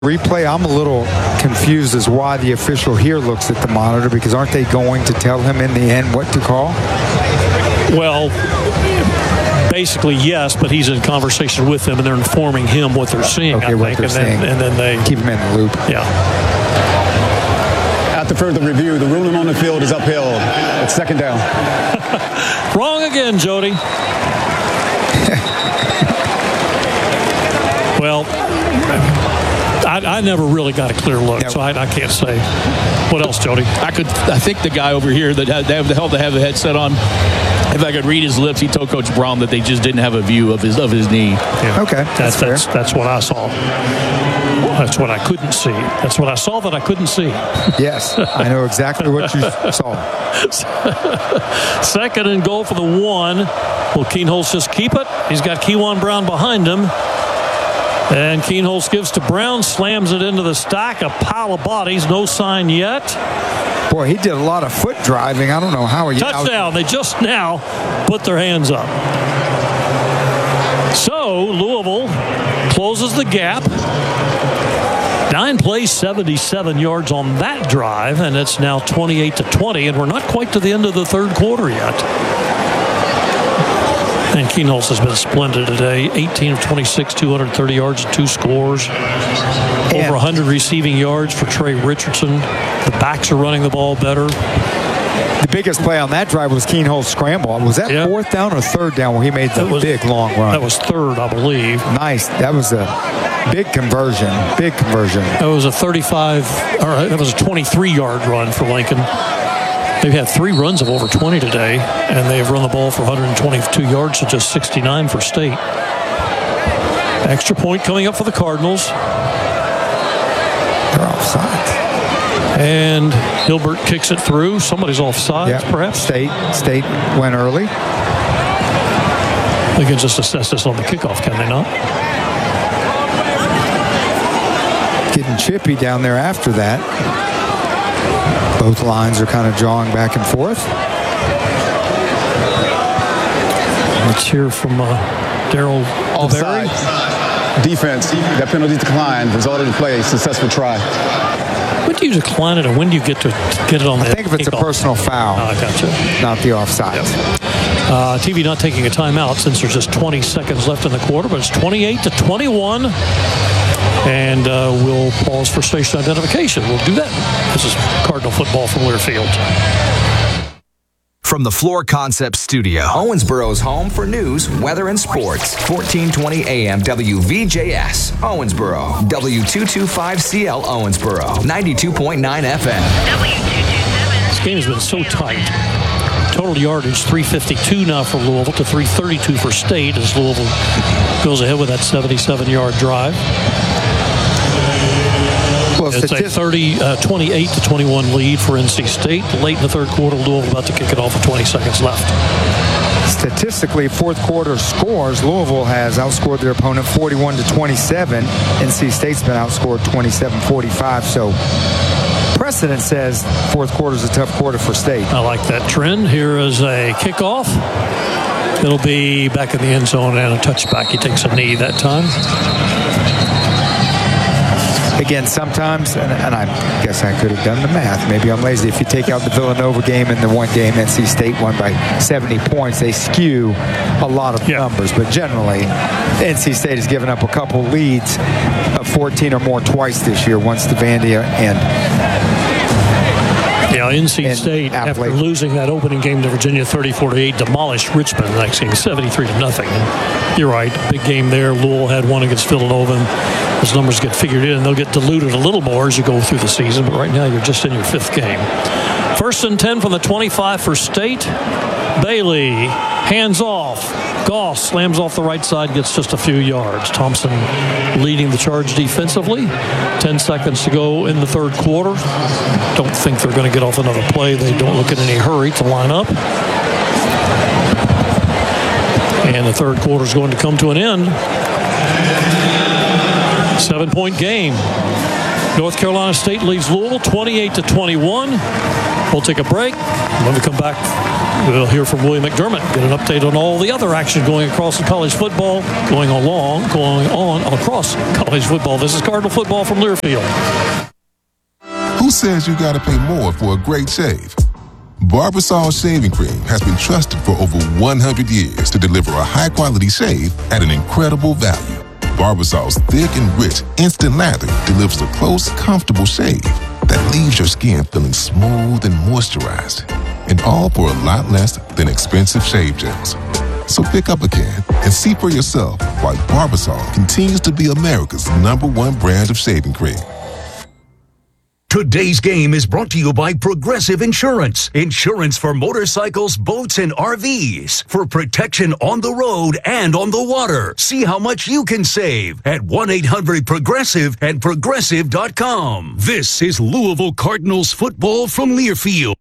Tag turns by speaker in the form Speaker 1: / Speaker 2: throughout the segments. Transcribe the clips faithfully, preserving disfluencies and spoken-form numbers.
Speaker 1: replay, I'm a little confused as why the official here looks at the monitor, because aren't they going to tell him in the end what to call?
Speaker 2: Well, basically, yes, but he's in conversation with them, and they're informing him what they're seeing,
Speaker 1: Okay,
Speaker 2: I
Speaker 1: what
Speaker 2: think,
Speaker 1: they're
Speaker 2: and then,
Speaker 1: seeing.
Speaker 2: and then they
Speaker 1: keep him in the loop.
Speaker 2: Yeah.
Speaker 3: After further review, the ruling on the field is upheld. It's second down.
Speaker 2: Wrong again, Jody. Well, I, I never really got a clear look, so I, I can't say. What else, Jody?
Speaker 4: I could. I think the guy over here that had, they have the hell to have the headset on. If I could read his lips, he told Coach Brown that they just didn't have a view of his of his knee.
Speaker 2: Yeah.
Speaker 1: Okay,
Speaker 2: that's
Speaker 1: that's
Speaker 2: that's, that's what I saw. That's what I couldn't see. That's what I saw that I couldn't see.
Speaker 1: Yes, I know exactly what you saw.
Speaker 2: Second and goal for the one. Will Keenholz just keep it? He's got Kewan Brown behind him. And Keenholz gives to Brown, slams it into the stack, a pile of bodies, no sign yet.
Speaker 1: Boy, he did a lot of foot driving. I don't know how he...
Speaker 2: Touchdown. They just now put their hands up. So, Louisville closes the gap. Nine plays, seventy-seven yards on that drive, and it's now twenty-eight to twenty, and we're not quite to the end of the third quarter yet. And Keenholz has been splendid today. eighteen of twenty-six, two hundred thirty yards, two scores.
Speaker 1: And
Speaker 2: over one hundred receiving yards for Trey Richardson. The backs are running the ball better.
Speaker 1: The biggest play on that drive was Keenholz's scramble. Was that
Speaker 2: yeah.
Speaker 1: fourth down or third down where he made the
Speaker 2: was,
Speaker 1: big long run?
Speaker 2: That was third, I believe.
Speaker 1: Nice. That was a big conversion. Big conversion.
Speaker 2: That was a thirty-five, or that was a twenty-three-yard run for Lincoln. They've had three runs of over twenty today, and they've run the ball for one hundred twenty-two yards to just sixty-nine for State. Extra point coming up for the Cardinals.
Speaker 1: They're offside.
Speaker 2: And Hilbert kicks it through. Somebody's offside,
Speaker 1: Yep.
Speaker 2: perhaps.
Speaker 1: State, State went early.
Speaker 2: They can just assess this on the kickoff, can they not?
Speaker 1: Getting chippy down there after that. Both lines are kind of jawing back and forth.
Speaker 2: Let's hear from uh, Daryl
Speaker 3: Offside. Defense. That penalty decline resulted in play. Successful try.
Speaker 2: When do you decline it, and when do you get to get it on the
Speaker 1: I think if it's
Speaker 2: kickoff?
Speaker 1: a personal foul,
Speaker 2: Oh, I gotcha.
Speaker 1: not the offside.
Speaker 2: Uh, T V not taking a timeout since there's just twenty seconds left in the quarter, but it's twenty-eight to twenty-one. And uh, we'll pause for station identification. We'll do that. This is Cardinal football from Learfield.
Speaker 5: From the Floor Concepts Studio, Owensboro's home for news, weather, and sports. fourteen twenty A M W V J S, Owensboro. W two twenty-five C L Owensboro, ninety-two point nine F M.
Speaker 2: This game has been so tight. Total yardage, three fifty-two now for Louisville to three thirty-two for State as Louisville goes ahead with that seventy-seven-yard drive.
Speaker 1: Well,
Speaker 2: It's a thirty, uh, twenty-eight to twenty-one lead for N C State. Late in the third quarter, Louisville about to kick it off with twenty seconds left.
Speaker 1: Statistically, fourth quarter scores, Louisville has outscored their opponent forty-one to twenty-seven. N C State's been outscored twenty-seven forty-five. So precedent says fourth quarter is a tough quarter for State.
Speaker 2: I like that trend. Here is a kickoff. It'll be back in the end zone and a touchback. He takes a knee that time.
Speaker 1: Again, sometimes, and, and I guess I could have done the math. Maybe I'm lazy. If you take out the Villanova game and the one game N C State won by seventy points, they skew a lot of
Speaker 2: yeah.
Speaker 1: numbers. But generally, N C State has given up a couple leads of fourteen or more twice this year, once to Vandia and
Speaker 2: Yeah, N C
Speaker 1: and
Speaker 2: State, after
Speaker 1: Appalachia.
Speaker 2: losing that opening game to Virginia thirty-four to eight, demolished Richmond the next game, seventy-three to nothing. And you're right, big game there. Louisville had one against Villanova. And those numbers get figured in, and they'll get diluted a little more as you go through the season. But right now, you're just in your fifth game. First and ten from the twenty-five for State. Bailey, hands off. Goss slams off the right side, gets just a few yards. Thompson leading the charge defensively. Ten seconds to go in the third quarter. Don't think they're going to get off another play. They don't look in any hurry to line up. And the third quarter is going to come to an end. Seven-point game. North Carolina State leads Louisville twenty-eight to twenty-one. We'll take a break. When we come back, we'll hear from William McDermott, get an update on all the other action going across the college football, going along, going on across college football. This is Cardinal Football from Learfield.
Speaker 6: Who says you gotta pay more for a great shave? Barbasol Shaving Cream has been trusted for over one hundred years to deliver a high-quality shave at an incredible value. Barbasol's thick and rich instant lather delivers a close, comfortable shave that leaves your skin feeling smooth and moisturized, and all for a lot less than expensive shave gels. So pick up a can and see for yourself why Barbasol continues to be America's number one brand of shaving cream.
Speaker 7: Today's game is brought to you by Progressive Insurance. Insurance for motorcycles, boats, and R Vs. For protection on the road and on the water. See how much you can save at one eight hundred progressive and progressive dot com. This is Louisville Cardinals football from Learfield.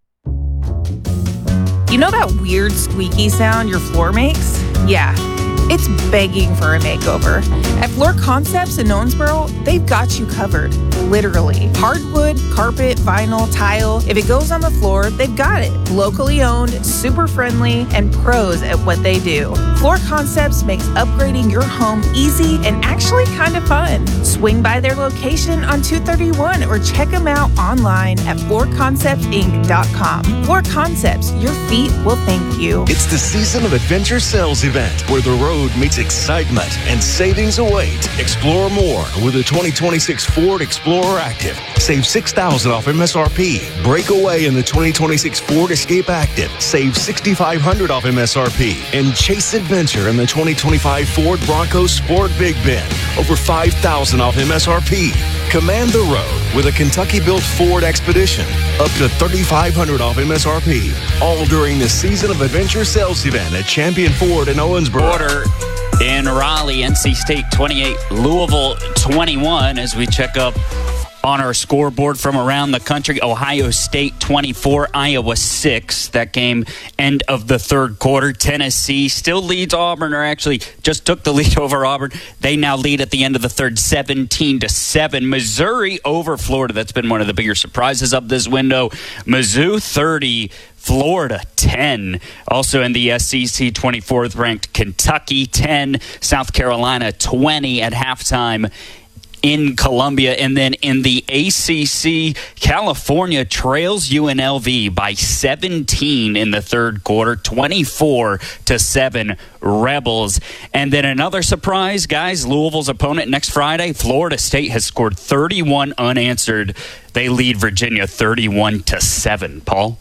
Speaker 8: You know that weird squeaky sound your floor makes? Yeah. It's begging for a makeover. At Floor Concepts in Owensboro, they've got you covered. Literally. Hardwood, carpet, vinyl, tile. If it goes on the floor, they've got it. Locally owned, super friendly, and pros at what they do. Floor Concepts makes upgrading your home easy and actually kind of fun. Swing by their location on two thirty-one or check them out online at floor concepts inc dot com. Floor Concepts, your feet will thank you.
Speaker 9: It's the season of Adventure Sales Event, where the road meets excitement and savings await. Explore more with the twenty twenty-six Ford Explorer Active. Save six thousand dollars off M S R P. Break away in the twenty twenty-six Ford Escape Active. Save six thousand five hundred dollars off M S R P. And chase adventure in the twenty twenty-five Ford Bronco Sport Big Bend. Over five thousand dollars off M S R P. Command the road with a Kentucky-built Ford Expedition. Up to three thousand five hundred dollars off M S R P. All during the season of Adventure Sales Event at Champion Ford in Owensboro.
Speaker 10: Order in Raleigh, N C State twenty-eight, Louisville twenty-one. As we check up on our scoreboard from around the country, Ohio State twenty-four, Iowa six. That game, end of the third quarter. Tennessee still leads Auburn, or actually just took the lead over Auburn. They now lead at the end of the third, seventeen to seven. Missouri over Florida. That's been one of the bigger surprises of this window. Mizzou thirty, Florida ten. Also in the S E C, twenty-fourth ranked Kentucky ten, South Carolina twenty at halftime in Columbia. And then in the A C C, California trails U N L V by seventeen in the third quarter, twenty-four to seven Rebels. And then another surprise, guys, Louisville's opponent next Friday, Florida State, has scored thirty-one unanswered. They lead Virginia thirty-one to seven. Paul?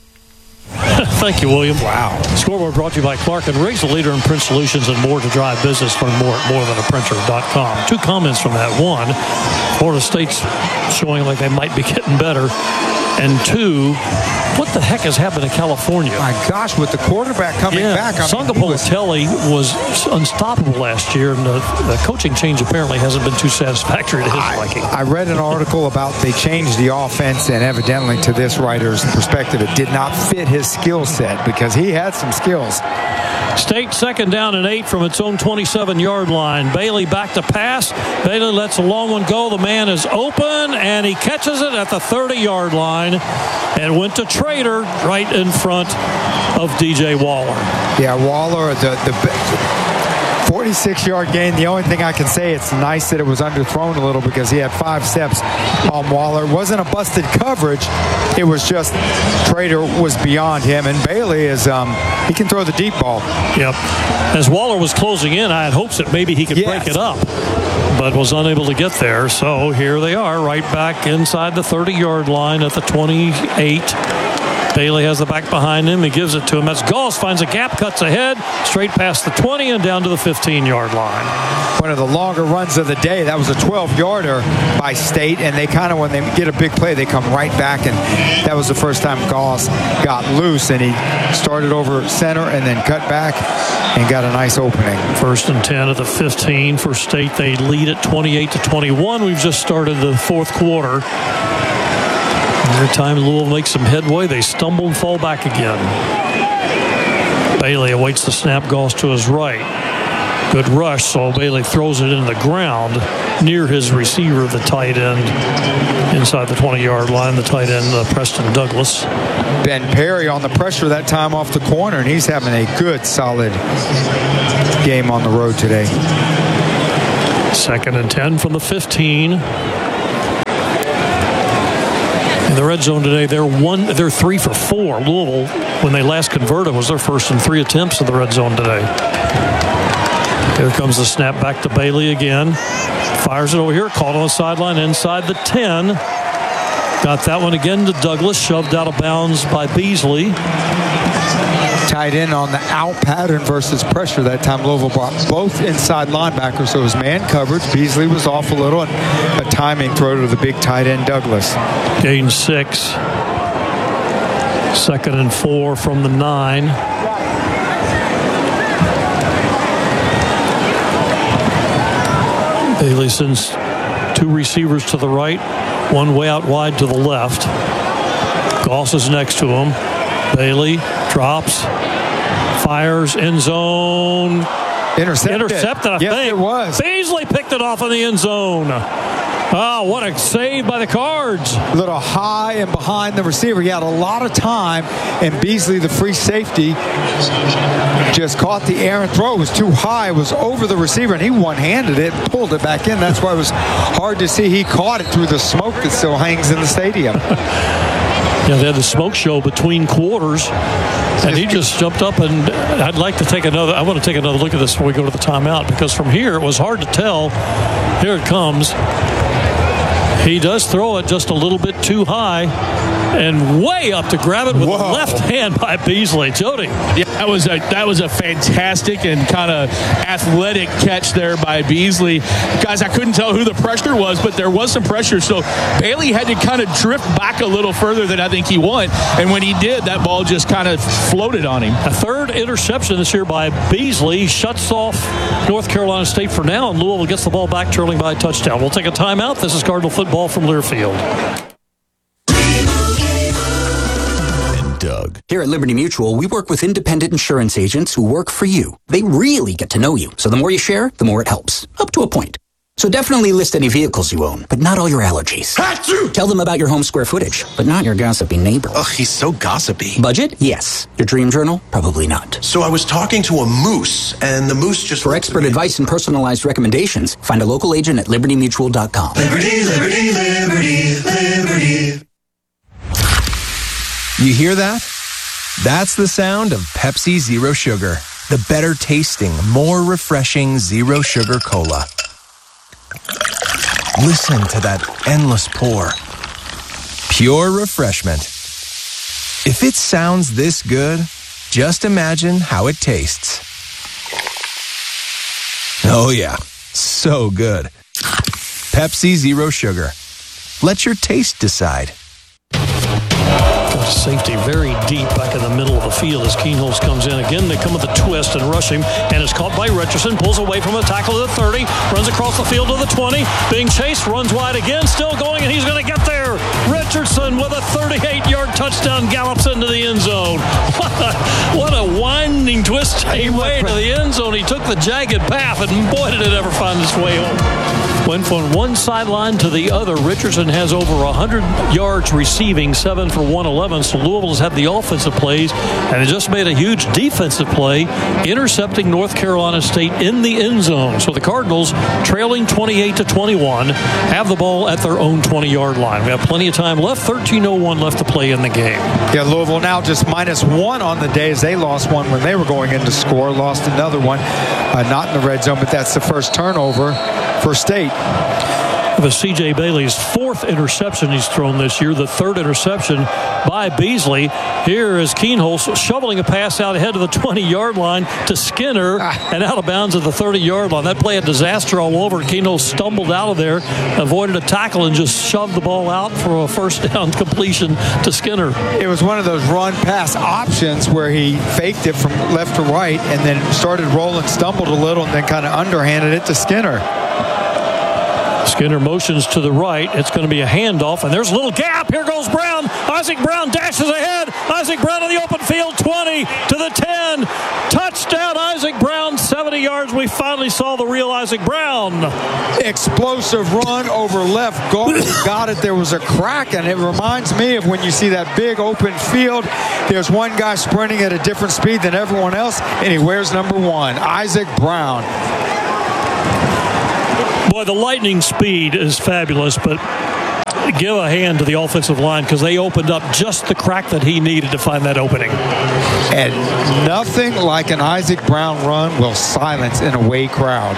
Speaker 2: Thank you, William. Wow. Scoreboard brought to you by Clark and Riggs, the leader in print solutions and more to drive business. Learn more at more than a printer dot com. Two comments from that. One, Florida State's showing like they might be getting better. And two, what the heck has happened to California?
Speaker 1: My gosh, with the quarterback coming
Speaker 2: yeah,
Speaker 1: back. I mean,
Speaker 2: Sangapolatelli was unstoppable last year, and the, the coaching change apparently hasn't been too satisfactory to his
Speaker 1: I,
Speaker 2: liking.
Speaker 1: I read an article about they changed the offense, and evidently, to this writer's perspective, it did not fit his skill set because he had some skills.
Speaker 2: State second down and eight from its own twenty-seven-yard line. Bailey back to pass. Bailey lets a long one go. The man is open, and he catches it at the thirty-yard line and went to Trader right in front of D J Waller.
Speaker 1: Yeah, Waller, the the forty-six-yard gain. The only thing I can say, it's nice that it was underthrown a little because he had five steps on Waller. It wasn't a busted coverage. It was just Trader was beyond him, and Bailey is um, he can throw the deep ball.
Speaker 2: Yep. As Waller was closing in, I had hopes that maybe he could
Speaker 1: yes.
Speaker 2: break it up, but was unable to get there. So here they are, right back inside the thirty-yard line at the twenty-eight. Bailey has the back behind him. He gives it to him. As Goss finds a gap, cuts ahead, straight past the twenty and down to the fifteen-yard line.
Speaker 1: One of the longer runs of the day. That was a twelve-yarder by State, and they kind of, when they get a big play, they come right back, and that was the first time Goss got loose, and he started over center and then cut back and got a nice opening.
Speaker 2: First and ten at the fifteen for State. They lead at twenty-eight to twenty-one. We've just started the fourth quarter. Every time Louisville makes some headway, they stumble and fall back again. Bailey awaits the snap. Goss to his right. Good rush, so Bailey throws it in the ground near his receiver, the tight end, inside the twenty-yard line, the tight end, uh, Preston Douglas.
Speaker 1: Ben Perry on the pressure that time off the corner, and he's having a good, solid game on the road today.
Speaker 2: Second and ten from the fifteen. In the red zone today, they're one, they're three for four. Louisville, when they last converted, was their first in three attempts in the red zone today. Here comes the snap back to Bailey again. Fires it over here, caught on the sideline inside the ten. Got that one again to Douglas, shoved out of bounds by Beasley.
Speaker 1: Tied in on the out pattern versus pressure. That time Louisville brought both inside linebackers, so it was man coverage. Beasley was off a little, and a timing throw to the big tight end Douglas.
Speaker 2: Gain six. Second and four from the nine. Bailey sends two receivers to the right, one way out wide to the left. Goss is next to him. Bailey drops, fires, end zone.
Speaker 1: Intercepted.
Speaker 2: Intercepted, I
Speaker 1: yes,
Speaker 2: think.
Speaker 1: It was.
Speaker 2: Beasley picked it off in the end zone. Oh, what a save by the Cards.
Speaker 1: A little high and behind the receiver. He had a lot of time, and Beasley, the free safety, just caught the errant throw. It was too high. It was over the receiver, and he one-handed it, pulled it back in. That's why it was hard to see. He caught it through the smoke that still hangs in the stadium.
Speaker 2: Yeah, they had the smoke show between quarters, and he just jumped up, and I'd like to take another, I want to take another look at this before we go to the timeout, because from here it was hard to tell. Here it comes. He does throw it just a little bit too high and way up to grab it with
Speaker 1: Whoa.
Speaker 2: the left hand by Beasley. Jody.
Speaker 4: Yeah, that was a that was a fantastic and kind of athletic catch there by Beasley. Guys, I couldn't tell who the pressure was, but there was some pressure. So Bailey had to kind of drift back a little further than I think he wanted. And when he did, that ball just kind of floated on him.
Speaker 2: A third interception this year by Beasley shuts off North Carolina State for now, and Louisville gets the ball back, trailing by a touchdown. We'll take a timeout. This is Cardinal football from Learfield.
Speaker 11: Doug. Here at Liberty Mutual, we work with independent insurance agents who work for you. They really get to know you. So the more you share, the more it helps. Up to a point. So definitely list any vehicles you own, but not all your allergies. Achoo! Tell them about your home square footage, but not your gossipy neighbor.
Speaker 12: Ugh, he's so gossipy.
Speaker 11: Budget? Yes. Your dream journal? Probably not.
Speaker 12: So I was talking to a moose, and the moose just...
Speaker 11: For expert advice and personalized recommendations, find a local agent at liberty mutual dot com.
Speaker 13: Liberty, liberty, liberty, liberty.
Speaker 14: You hear that? That's the sound of Pepsi Zero Sugar, the better tasting, more refreshing Zero Sugar Cola. Listen to that endless pour. Pure refreshment. If it sounds this good, just imagine how it tastes. Oh yeah, so good. Pepsi Zero Sugar. Let your taste decide.
Speaker 2: Safety very deep back in the middle of the field as Keenholz comes in. Again, they come with a twist and rush him, and is caught by Richardson, pulls away from a tackle to the thirty, runs across the field to the twenty, being chased, runs wide again, still going, and he's going to get there. Richardson with a thirty-eight-yard touchdown gallops into the end zone. What a, what a winding twist way to the end zone. He took the jagged path, and boy, did it ever find its way home. Went from one sideline to the other. Richardson has over one hundred yards receiving, seven for one eleven. So Louisville has had the offensive plays, and it just made a huge defensive play, intercepting North Carolina State in the end zone. So the Cardinals, trailing twenty-eight to twenty-one, have the ball at their own twenty-yard line. We have plenty of time left, thirteen oh one left to play in the game.
Speaker 1: Yeah, Louisville now just minus one on the day as they lost one when they were going in to score, lost another one, uh, not in the red zone, but that's the first turnover for State.
Speaker 2: It was C J Bailey's fourth interception he's thrown this year, the third interception by Beasley. Here is Keenholz shoveling a pass out ahead of the twenty-yard line to Skinner and out of bounds at the thirty-yard line. That play a disaster all over. Keenholz stumbled out of there, avoided a tackle, and just shoved the ball out for a first down completion to Skinner.
Speaker 1: It was one of those run-pass options where he faked it from left to right and then started rolling, stumbled a little, and then kind of underhanded it to Skinner.
Speaker 2: Skinner motions to the right. It's going to be a handoff, and there's a little gap. Here goes Brown. Isaac Brown dashes ahead. Isaac Brown in the open field, twenty to the ten. Touchdown, Isaac Brown, seventy yards. We finally saw the real Isaac Brown.
Speaker 1: Explosive run over left guard. Got it. There was a crack, and it reminds me of when you see that big open field. There's one guy sprinting at a different speed than everyone else, and he wears number one, Isaac Brown.
Speaker 2: Boy, the lightning speed is fabulous, but give a hand to the offensive line because they opened up just the crack that he needed to find that opening.
Speaker 1: And nothing like an Isaac Brown run will silence an away crowd.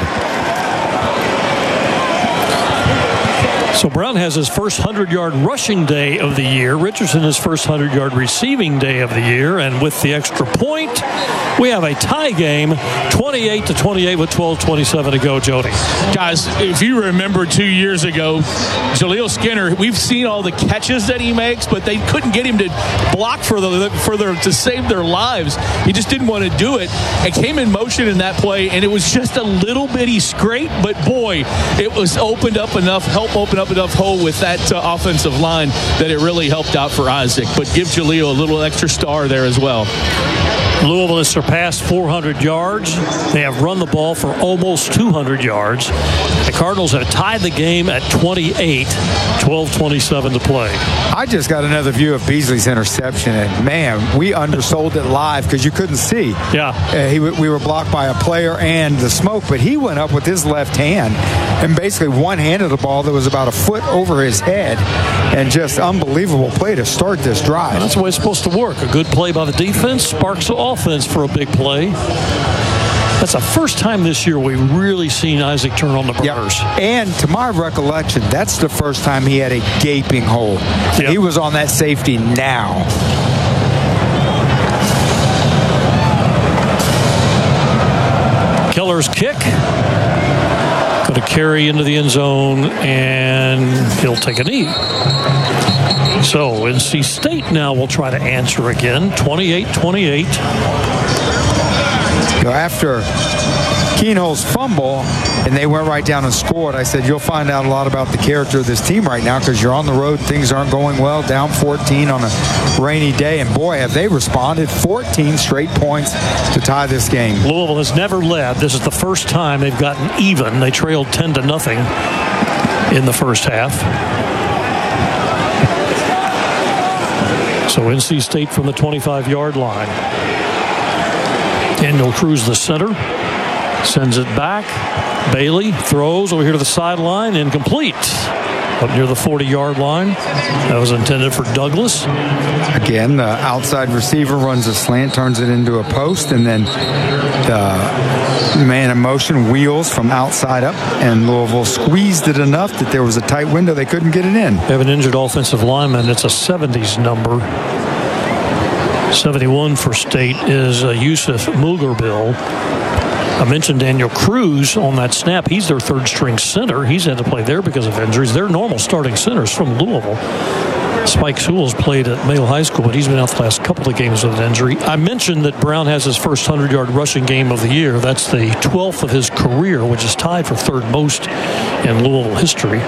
Speaker 2: So Brown has his first hundred-yard rushing day of the year. Richardson his first hundred-yard receiving day of the year. And with the extra point, we have a tie game, twenty-eight to twenty-eight with twelve twenty-seven to go, Jody.
Speaker 4: Guys, if you remember two years ago, Jaleel Skinner, we've seen all the catches that he makes, but they couldn't get him to block for the for their to save their lives. He just didn't want to do it. It came in motion in that play, and it was just a little bitty scrape, but boy, it was opened up enough, help open up enough hole with that uh, offensive line that it really helped out for Isaac. But give Jaleel a little extra star there as well.
Speaker 2: Louisville has surpassed four hundred yards. They have run the ball for almost two hundred yards. The Cardinals have tied the game at twenty-eight, twelve twenty-seven to play.
Speaker 1: I just got another view of Beasley's interception, and man, we undersold it live because you couldn't see.
Speaker 2: Yeah.
Speaker 1: Uh, he, we were blocked by a player and the smoke, but he went up with his left hand and basically one-handed the ball that was about a foot over his head, and just unbelievable play to start this drive.
Speaker 2: That's the way it's supposed to work. A good play by the defense sparks the offense for a big play. That's the first time this year we've really seen Isaac turn on the burners.
Speaker 1: Yep. And to my recollection, that's the first time he had a gaping hole. Yep. He was on that safety now.
Speaker 2: Keller's kick. Going to carry into the end zone, and he'll take a knee. So N C State now will try to answer again, twenty-eight twenty-eight.
Speaker 1: So after Keenhol's fumble, and they went right down and scored, I said, you'll find out a lot about the character of this team right now because you're on the road, things aren't going well, down fourteen on a rainy day, and boy, have they responded. fourteen straight points to tie this game.
Speaker 2: Louisville has never led. This is the first time they've gotten even. They trailed ten to nothing in the first half. So N C State from the twenty-five-yard line. Daniel Cruz, the center, sends it back. Bailey throws over here to the sideline, incomplete. Up near the forty-yard line. That was intended for Douglas.
Speaker 1: Again, the outside receiver runs a slant, turns it into a post, and then the man in motion wheels from outside up, and Louisville squeezed it enough that there was a tight window. They couldn't get it in.
Speaker 2: They have an injured offensive lineman. It's a seventies number. seventy-one for State is uh, Yusuf Mugerbil. I mentioned Daniel Cruz on that snap. He's their third-string center. He's had to play there because of injuries. They're normal starting centers from Louisville. Spike Sewell's played at Male High School, but he's been out the last couple of games with an injury. I mentioned that Brown has his first hundred-yard rushing game of the year. That's the twelfth of his career, which is tied for third most in Louisville history.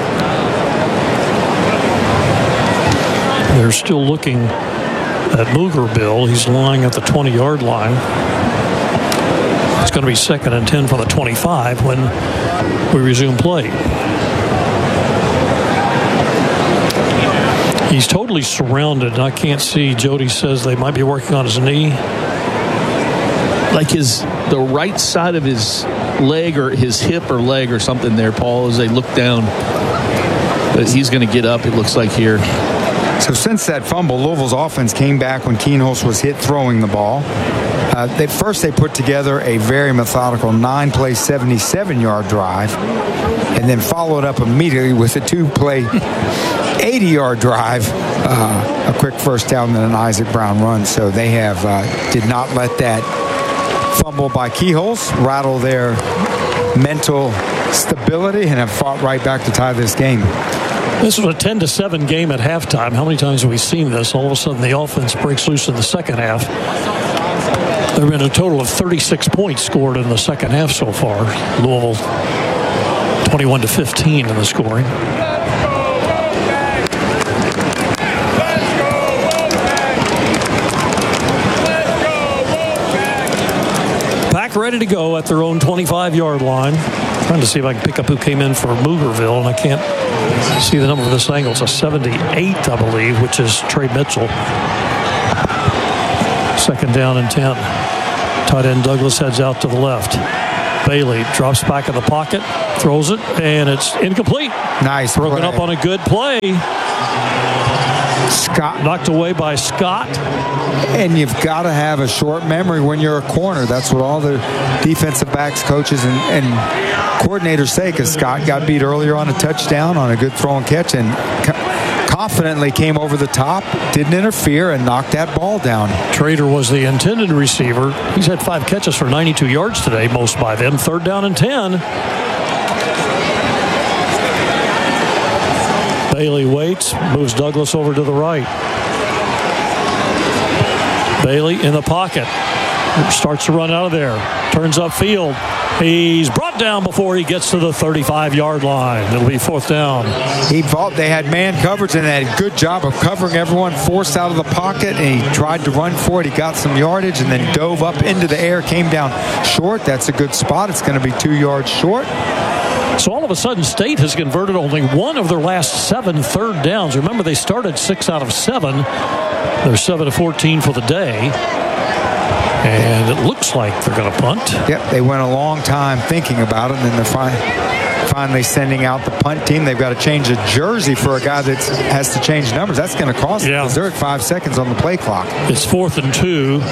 Speaker 2: They're still looking at Mugerbil. He's lying at the twenty-yard line. It's going to be second and ten from the twenty-five when we resume play. He's totally surrounded. I can't see. Jody says they might be working on his knee.
Speaker 4: Like his the right side of his leg or his hip or leg or something there, Paul, as they look down. But he's going to get up, it looks like here.
Speaker 1: So since that fumble, Louisville's offense came back when Keenholz was hit throwing the ball. Uh, they first they put together a very methodical nine-play, seventy-seven-yard drive, and then followed up immediately with a two-play, eighty-yard drive, uh, a quick first down, and an Isaac Brown run. So they have uh, did not let that fumble by Keenholz rattle their mental stability and have fought right back to tie this game.
Speaker 2: This was a ten to seven game at halftime. How many times have we seen this? All of a sudden, the offense breaks loose in the second half. There have been a total of thirty-six points scored in the second half so far. Louisville twenty-one to fifteen in the scoring. Back ready to go at their own twenty-five-yard line. Trying to see if I can pick up who came in for Moogerville, and I can't see the number of this angle. It's a seventy-eight, I believe, which is Trey Mitchell. Second down and ten. Tight end Douglas heads out to the left. Bailey drops back in the pocket, throws it, and it's incomplete.
Speaker 1: Nice.
Speaker 2: Broken
Speaker 1: play.
Speaker 2: up on a good play.
Speaker 1: Scott.
Speaker 2: Knocked away by Scott.
Speaker 1: And you've got to have a short memory when you're a corner. That's what all the defensive backs, coaches, and, and coordinators say, because Scott got beat earlier on a touchdown on a good throw and catch, and co- confidently came over the top, didn't interfere, and knocked that ball down.
Speaker 2: Trader was the intended receiver. He's had five catches for ninety-two yards today, most by them. Third down and ten. Bailey waits, moves Douglas over to the right. Bailey in the pocket. Starts to run out of there. Turns upfield. He's brought down before he gets to the thirty-five-yard line. It'll be fourth down.
Speaker 1: He fought. They had man coverage, and they had a good job of covering everyone, forced out of the pocket, and he tried to run for it. He got some yardage and then dove up into the air, came down short. That's a good spot. It's going to be two yards short.
Speaker 2: So all of a sudden, State has converted only one of their last seven third downs. Remember, they started six out of seven. They're seven to fourteen for the day. And it looks like they're going to punt.
Speaker 1: Yep, they went a long time thinking about it, and then they're fi- finally sending out the punt team. They've got to change a jersey for a guy that has to change numbers. That's going to cost them, because they're at five seconds on the play clock.
Speaker 2: It's fourth and two.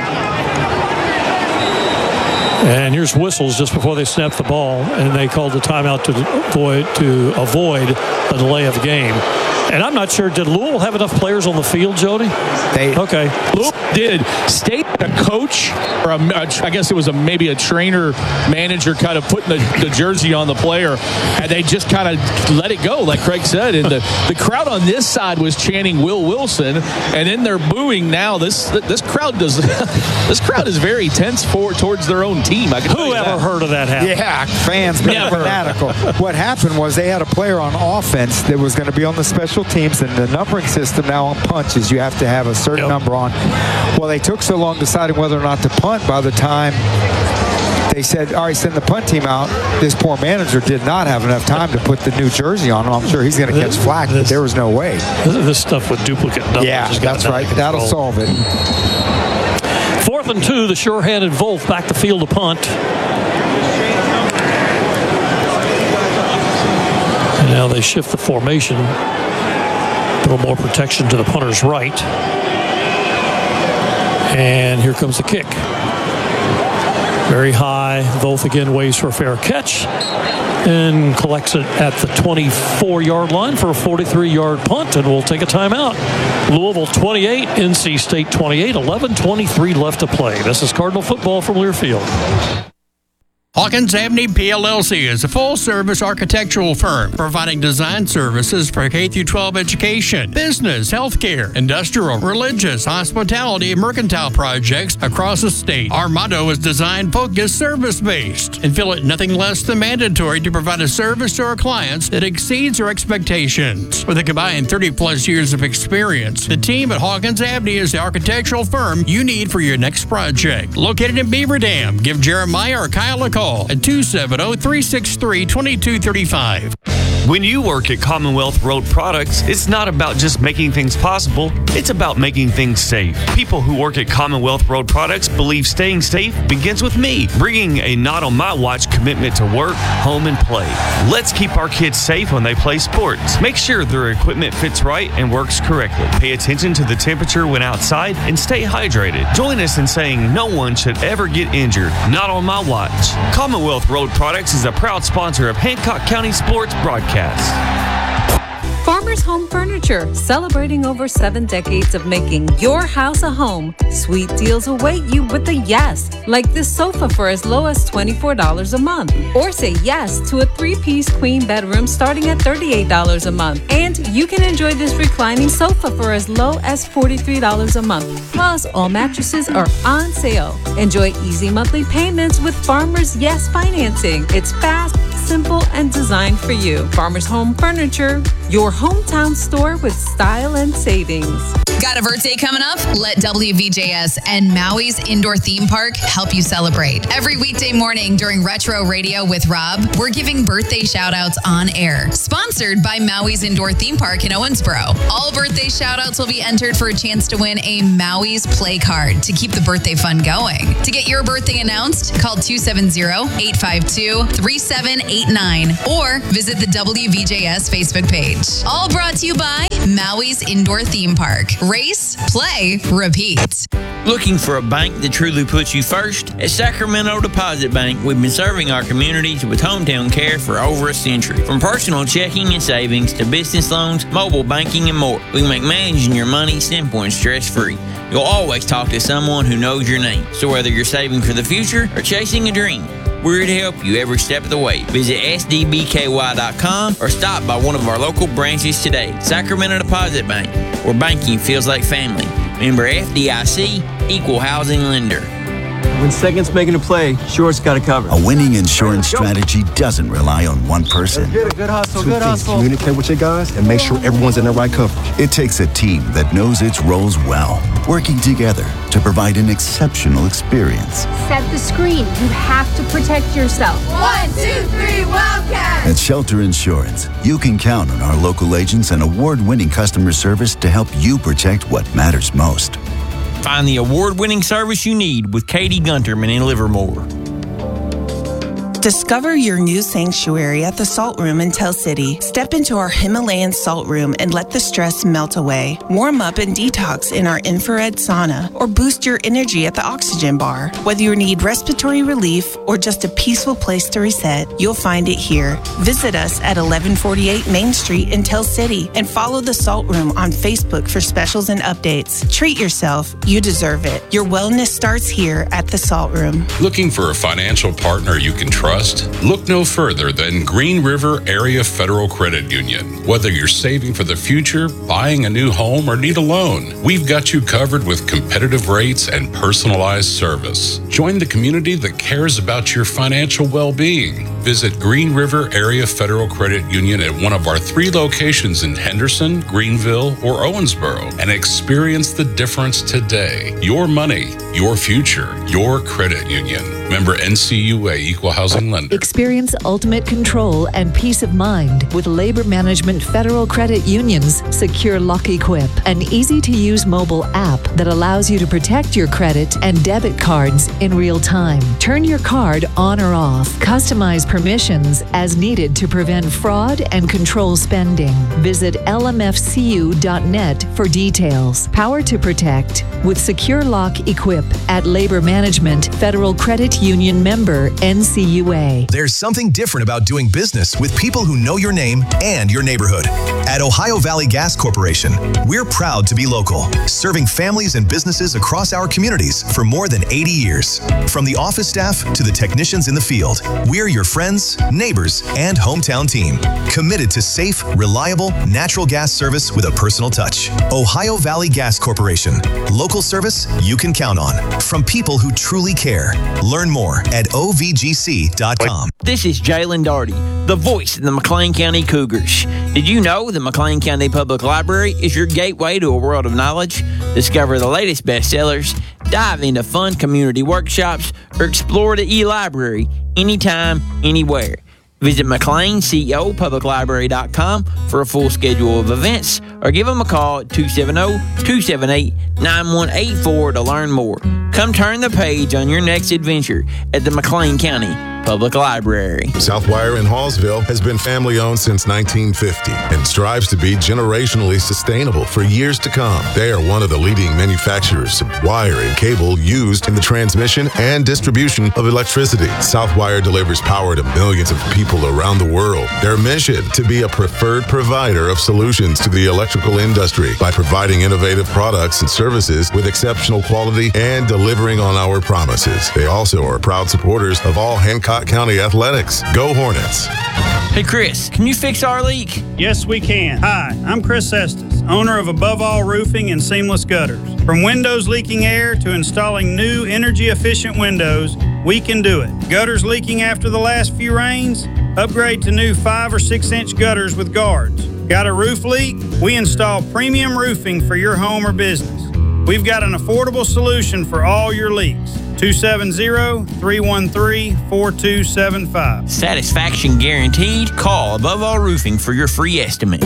Speaker 2: And here's whistles just before they snap the ball, and they called the timeout to avoid to avoid a delay of the game. And I'm not sure, did Louisville have enough players on the field, Jody?
Speaker 1: They
Speaker 2: okay.
Speaker 4: Louisville did. State a coach, or a, I guess it was a, maybe a trainer, manager kind of putting the, the jersey on the player, and they just kind of let it go, like Craig said. And the, the crowd on this side was chanting Will Wilson, and then they're booing now. This this crowd does this crowd is very tense for towards their own team. I can
Speaker 2: Who ever
Speaker 4: that.
Speaker 2: heard of that happen?
Speaker 1: Yeah, fans been
Speaker 4: Never.
Speaker 1: fanatical. What happened was they had a player on offense that was going to be on the special teams, and the numbering system now on punches, you have to have a certain
Speaker 2: Yep.
Speaker 1: number on. Well, they took so long deciding whether or not to punt. By the time they said, all right, send the punt team out, this poor manager did not have enough time to put the new jersey on him. I'm sure he's going to catch flack, but there was no way.
Speaker 2: This stuff with duplicate numbers.
Speaker 1: Yeah,
Speaker 2: has got
Speaker 1: that's
Speaker 2: nothing
Speaker 1: right.
Speaker 2: to
Speaker 1: That'll
Speaker 2: control.
Speaker 1: solve it.
Speaker 2: Fourth and two, the sure-handed Wolf back the field to punt. And now they shift the formation. A little more protection to the punter's right. And here comes the kick. Very high. Wolf again waits for a fair catch and collects it at the twenty-four-yard line for a forty-three-yard punt, and we'll take a timeout. Louisville twenty-eight, N C State twenty-eight, eleven twenty-three left to play. This is Cardinal football from Learfield.
Speaker 15: Hawkins Abney P L L C is a full-service architectural firm providing design services for K through twelve education, business, healthcare, industrial, religious, hospitality, and mercantile projects across the state. Our motto is design-focused, service-based, and feel it nothing less than mandatory to provide a service to our clients that exceeds our expectations. With a combined thirty-plus years of experience, the team at Hawkins Abney is the architectural firm you need for your next project. Located in Beaver Dam, give Jeremiah or Kyle a call at two seven zero, three six three, two two three five.
Speaker 16: When you work at Commonwealth Road Products, it's not about just making things possible, it's about making things safe. People who work at Commonwealth Road Products believe staying safe begins with me, bringing a not on my watch commitment to work, home, and play. Let's keep our kids safe when they play sports. Make sure their equipment fits right and works correctly. Pay attention to the temperature when outside and stay hydrated. Join us in saying no one should ever get injured, not on my watch. Commonwealth Road Products is a proud sponsor of Hancock County Sports Broadcast.
Speaker 17: Farmers Home Furniture, celebrating over seven decades of making your house a home. Sweet deals await you with a yes, like this sofa for as low as twenty-four dollars a month. Or say yes to a three-piece queen bedroom starting at thirty-eight dollars a month. And you can enjoy this reclining sofa for as low as forty-three dollars a month. Plus, all mattresses are on sale. Enjoy easy monthly payments with Farmers Yes Financing. It's fast, simple and designed for you. Farmers Home Furniture, your hometown store with style and savings.
Speaker 18: Got a birthday coming up? Let W V J S and Maui's Indoor Theme Park help you celebrate. Every weekday morning during Retro Radio with Rob, we're giving birthday shout-outs on air. Sponsored by Maui's Indoor Theme Park in Owensboro. All birthday shout-outs will be entered for a chance to win a Maui's Play Card to keep the birthday fun going. To get your birthday announced, call two seven zero, eight five two, three seven eight nine or visit the W V J S Facebook page. All brought to you by Maui's Indoor Theme Park. Race, play, repeat.
Speaker 19: Looking for a bank that truly puts you first? At Sacramento Deposit Bank, we've been serving our communities with hometown care for over a century. From personal checking and savings to business loans, mobile banking, and more, we make managing your money simple and stress-free. You'll always talk to someone who knows your name. So whether you're saving for the future or chasing a dream, we're here to help you every step of the way. Visit S D B K Y dot com or stop by one of our local branches today. Sacramento Deposit Bank, where banking feels like family. Member F D I C, Equal Housing Lender.
Speaker 20: When Second's making a play, Short's got it covered.
Speaker 21: A winning insurance strategy doesn't rely on one person.
Speaker 20: Good hustle,
Speaker 21: Two
Speaker 20: good
Speaker 21: things.
Speaker 20: hustle.
Speaker 21: Communicate with your guys and make sure everyone's in the right coverage. It takes a team that knows its roles well, working together to provide an exceptional experience.
Speaker 22: Set the screen. You have to protect yourself. One, two, three, Wildcat!
Speaker 21: At Shelter Insurance, you can count on our local agents and award-winning customer service to help you protect what matters most.
Speaker 19: Find the award-winning service you need with Katie Gunterman in Livermore.
Speaker 23: Discover your new sanctuary at the Salt Room in Tell City. Step into our Himalayan salt room and let the stress melt away. Warm up and detox in our infrared sauna or boost your energy at the Oxygen Bar. Whether you need respiratory relief or just a peaceful place to reset, you'll find it here. Visit us at eleven forty-eight Main Street in Tell City and follow the Salt Room on Facebook for specials and updates. Treat yourself. You deserve it. Your wellness starts here at the Salt Room.
Speaker 24: Looking for a financial partner you can trust? Look no further than Green River Area Federal Credit Union. Whether you're saving for the future, buying a new home, or need a loan, we've got you covered with competitive rates and personalized service. Join the community that cares about your financial well-being. Visit Green River Area Federal Credit Union at one of our three locations in Henderson, Greenville, or Owensboro and experience the difference today. Your money, your future, your credit union. Member N C U A, Equal Housing Lender.
Speaker 25: Experience ultimate control and peace of mind with Labor Management Federal Credit Union's Secure Lock Equip, an easy-to-use mobile app that allows you to protect your credit and debit cards in real time. Turn your card on or off. Customize permissions as needed to prevent fraud and control spending. Visit L M F C U dot net for details. Power to protect with Secure Lock Equip at Labor Management Federal Credit Union member N C U A.
Speaker 26: There's something different about doing business with people who know your name and your neighborhood. At Ohio Valley Gas Corporation, we're proud to be local, serving families and businesses across our communities for more than eighty years. From the office staff to the technicians in the field, we're your friends, neighbors, and hometown team, committed to safe, reliable, natural gas service with a personal touch. Ohio Valley Gas Corporation, local service you can count on, from people who truly care. Learn more at O V G C dot com.
Speaker 19: This is Jalen Darty, the voice of the McLean County Cougars. Did you know the McLean County Public Library is your gateway to a world of knowledge? Discover the latest bestsellers, dive into fun community workshops, or explore the e-library anytime, anywhere. Visit McLean Co Public Library dot com for a full schedule of events, or give them a call at two seven zero, two seven eight, nine one eight four to learn more. Come turn the page on your next adventure at the McLean County Public Library.
Speaker 6: Southwire in Hallsville has been family-owned since nineteen fifty and strives to be generationally sustainable for years to come. They are one of the leading manufacturers of wire and cable used in the transmission and distribution of electricity. Southwire delivers power to millions of people around the world. Their mission, to be a preferred provider of solutions to the electrical industry by providing innovative products and services with exceptional quality and delivering on our promises. They also are proud supporters of all Hancock County athletics. Go Hornets.
Speaker 19: Hey Chris, can you fix our leak?
Speaker 27: Yes, we can. Hi, I'm Chris Estes, owner of Above All Roofing and Seamless Gutters. From windows leaking air to installing new energy-efficient windows, we can do it. Gutters leaking after the last few rains? Upgrade to new five or six inch gutters with guards. Got a roof leak? We install premium roofing for your home or business. We've got an affordable solution for all your leaks. two seven zero, three one three, four two seven five.
Speaker 19: Satisfaction guaranteed. Call Above All Roofing for your free estimate.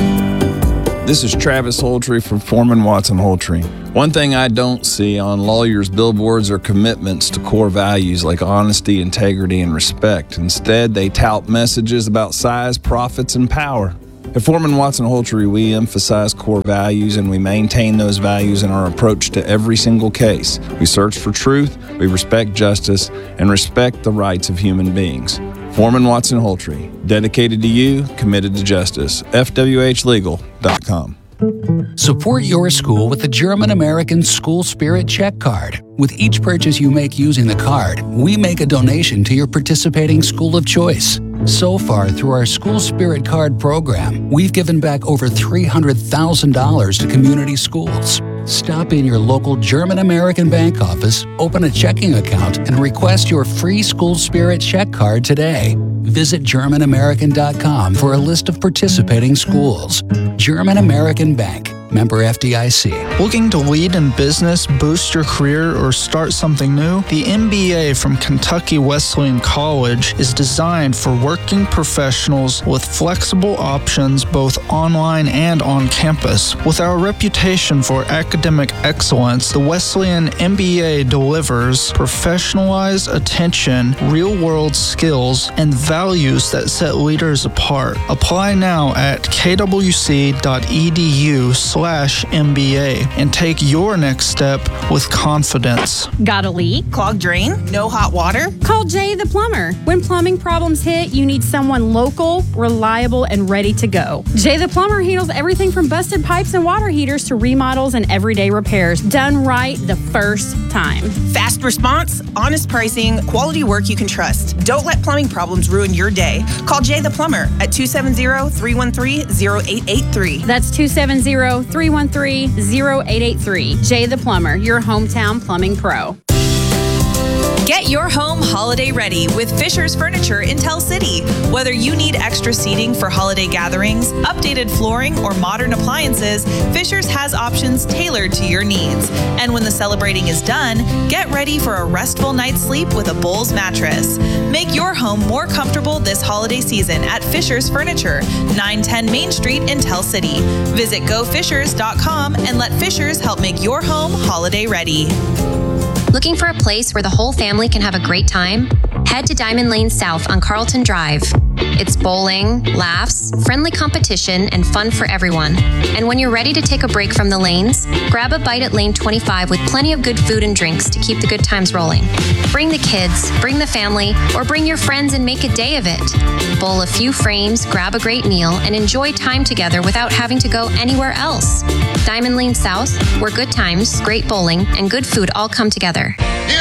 Speaker 3: This is Travis Holtree from Foreman Watson Holtree. One thing I don't see on lawyers' billboards are commitments to core values like honesty, integrity, and respect. Instead, they tout messages about size, profits, and power. At Foreman Watson Holtree, we emphasize core values and we maintain those values in our approach to every single case. We search for truth, we respect justice, and respect the rights of human beings. Foreman Watson Holtree, dedicated to you, committed to justice. F W H legal dot com.
Speaker 5: Support your school with the German American School Spirit Check Card. With each purchase you make using the card, we make a donation to your participating school of choice. So far, through our School Spirit Card program, we've given back over three hundred thousand dollars to community schools. Stop in your local German American Bank office, open a checking account, and request your free School Spirit Check Card today. Visit German American dot com for a list of participating schools. German American Bank. Member F D I C.
Speaker 7: Looking to lead in business, boost your career, or start something new? The M B A from Kentucky Wesleyan College is designed for working professionals with flexible options both online and on campus. With our reputation for academic excellence, the Wesleyan M B A delivers professionalized attention, real-world skills, and values that set leaders apart. Apply now at k w c dot e d u slash M B A and take your next step with confidence.
Speaker 22: Got a leak?
Speaker 23: Clogged drain? No hot water?
Speaker 22: Call Jay the Plumber. When plumbing problems hit, you need someone local, reliable, and ready to go. Jay the Plumber handles everything from busted pipes and water heaters to remodels and everyday repairs. Done right the first time.
Speaker 23: Fast response, honest pricing, quality work you can trust. Don't let plumbing problems ruin your day. Call Jay the Plumber at two seven zero, three one three, zero eight eight three.
Speaker 22: That's two seven zero, three one three, zero eight eight three. Jay the Plumber, your hometown plumbing pro.
Speaker 8: Get your home holiday ready with Fisher's Furniture in Tell City. Whether you need extra seating for holiday gatherings, updated flooring, or modern appliances, Fisher's has options tailored to your needs. And when the celebrating is done, get ready for a restful night's sleep with a Bowls mattress. Make your home more comfortable this holiday season at Fisher's Furniture, nine ten Main Street in Tell City. Visit go fishers dot com and let Fisher's help make your home holiday ready.
Speaker 9: Looking for a place where the whole family can have a great time? Head to Diamond Lane South on Carlton Drive. It's bowling, laughs, friendly competition, and fun for everyone. And when you're ready to take a break from the lanes, grab a bite at Lane twenty-five with plenty of good food and drinks to keep the good times rolling. Bring the kids, bring the family, or bring your friends and make a day of it. Bowl a few frames, grab a great meal, and enjoy time together without having to go anywhere else. Diamond Lane South, where good times, great bowling, and good food all come together.
Speaker 13: Here